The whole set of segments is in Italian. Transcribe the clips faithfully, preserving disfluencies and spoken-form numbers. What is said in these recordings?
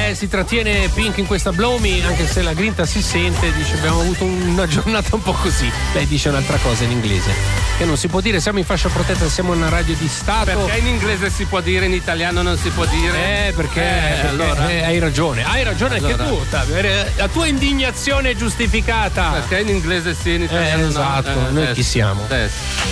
Eh, si trattiene Pink in questa Blow Me, anche se la grinta si sente, dice abbiamo avuto una giornata un po' così. Lei dice un'altra cosa in inglese, che non si può dire, siamo in fascia protetta, siamo una radio di Stato. Perché in inglese si può dire, in italiano non si può dire? Eh, perché, eh, perché allora. eh, hai ragione, hai ragione allora. anche tu, Ottavio. La tua indignazione è giustificata. Perché in inglese sì, in italiano eh, esatto, no. Eh, noi eh, chi siamo? Eh.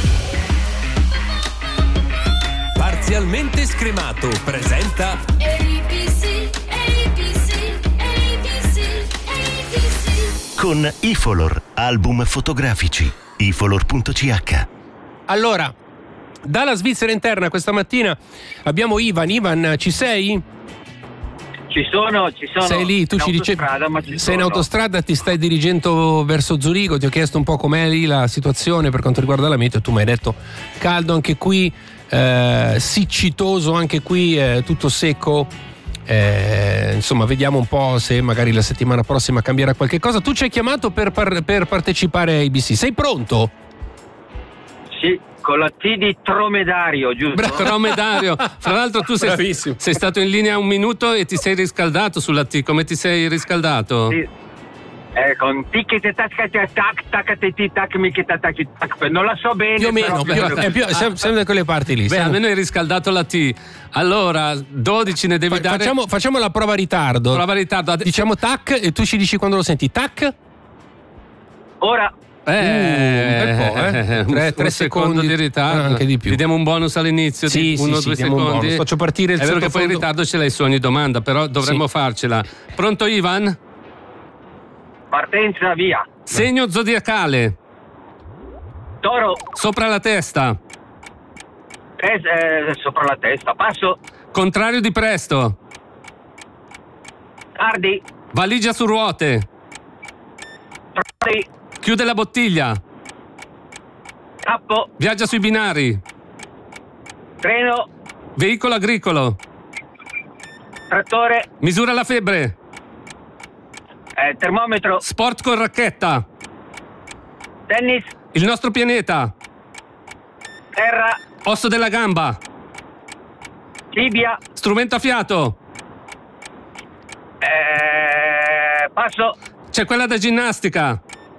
Parzialmente scremato presenta A B C, A B C, A B C, A B C. Con Ifolor, album fotografici. ifolor punto c h. Allora, dalla Svizzera interna questa mattina abbiamo Ivan. Ivan, ci sei? Ci sono, ci sono. Sei lì, tu in ci dicevi. autostrada, ma ci Sei sono. in autostrada, ti stai dirigendo verso Zurigo. Ti ho chiesto un po' com'è lì la situazione per quanto riguarda la meteo. Tu mi hai detto caldo anche qui, eh, siccitoso anche qui, eh, tutto secco. Eh, insomma, vediamo un po' se magari la settimana prossima cambierà qualche cosa. Tu ci hai chiamato per, par- per partecipare a A B C. Sei pronto? Sì, con la T di dromedario, giusto? Dromedario. Fra l'altro tu sei, Bravissimo. sei stato in linea un minuto e ti sei riscaldato sulla T. Come ti sei riscaldato? Sì. Eh, con tic tac tac tac tac tac mic tac tac. Non la so bene. Più o meno, però- più, eh, più, siamo, siamo da quelle parti lì. Beh, siamo- almeno hai riscaldato la T. Allora, dodici ne devi Fa- dare. facciamo, facciamo la prova a ritardo. Prova a ritardo. Ade- Diciamo tac e tu ci dici quando lo senti. Tac. Ora, Eh, un bel po', eh. un- Tre- un tre secondo secondi, di ritardo. ah, anche di più. Ti diamo un bonus all'inizio Sì, di sì, uno o sì, due diamo un secondi. bonus. Faccio partire il È vero che poi in sottofondo. ritardo ce l'hai su ogni domanda, però dovremmo Sì. farcela. Pronto Ivan? partenza, via. Segno zodiacale. Toro, Sopra la testa. eh, eh, sopra la testa. Passo, Contrario di presto. tardi, Valigia su ruote. tardi, Chiude la bottiglia. tappo, Viaggia sui binari. treno, Veicolo agricolo. trattore, Misura la febbre. eh, termometro, Sport con racchetta. tennis, Il nostro pianeta. terra, Osso della gamba. tibia, Strumento a fiato. eh, passo, C'è quella da ginnastica.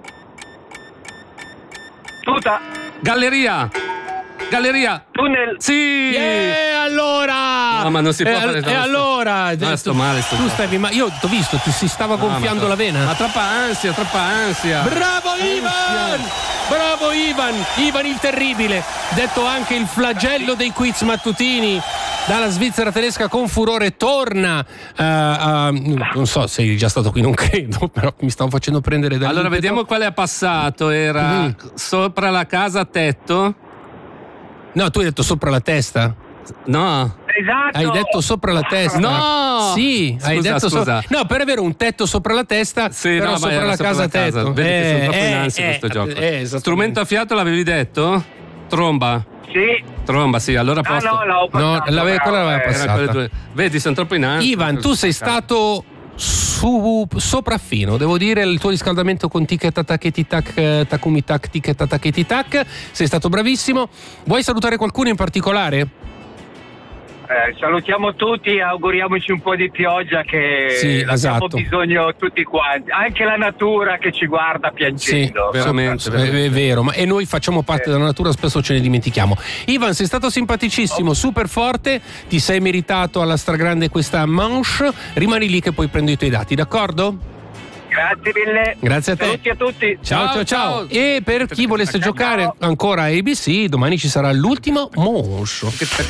tuta, Galleria. Galleria. tunnel, Sì. E allora! No, ma non si può e, fare E tosto. allora? No, sto male, sto tu male. stavi, ma io ti ho visto, ti si stava gonfiando ma, la vena. Ma troppa ansia, troppa ansia. Bravo Ivan! Bravo Ivan! Ivan il terribile, detto anche il flagello dei quiz mattutini. Dalla Svizzera tedesca con furore torna. Uh, uh, non so se sei già stato qui, non credo, però mi stavo facendo prendere da. Allora vediamo quale ha passato. Era Mm. sopra la casa a tetto. No, tu hai detto sopra la testa. No. esatto. Hai detto sopra la testa. No! Sì, hai Scusa, detto scusa. so- No, per avere un tetto sopra la testa, Sì, però no, ma sopra era la sopra casa la casa. tetto. Vedi che sono troppo in Eh, ansia eh, questo gioco. eh, esattamente. Strumento a fiato l'avevi detto? Tromba. Sì. Tromba, sì, allora Ah, posto. no, l'avevo No, passato, l'ave- quella bravo, l'aveva eh. passata. Era quelle due. Vedi, sono troppo in ansia. Ivan, tu sei stato su sopraffino, devo dire, il tuo riscaldamento con tic tac tac takumi tac tic tac tac, sei stato bravissimo. Vuoi salutare qualcuno in particolare? Eh, salutiamo tutti, auguriamoci un po' di pioggia che Sì, abbiamo esatto. bisogno tutti quanti, anche la natura che ci guarda piangendo. veramente, Sì, veramente. è vero, ma e noi facciamo parte della natura, spesso ce ne dimentichiamo. Ivan, sei stato simpaticissimo, super forte, ti sei meritato alla stragrande questa manche, rimani lì che poi prendo i tuoi dati, d'accordo? Grazie mille. Grazie a te. Saluti a tutti. Ciao, ciao, ciao. Ciao. E per chi volesse giocare ancora a A B C, domani ci sarà l'ultimo monscio.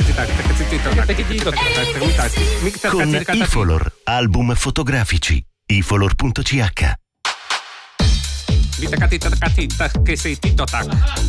Con Ifolor, album fotografici. ifolor punto c h. Vita catita catita che sei tito tac.